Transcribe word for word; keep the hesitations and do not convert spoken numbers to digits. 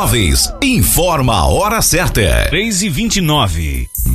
Móveis informa a hora certa. três e vinte e nove.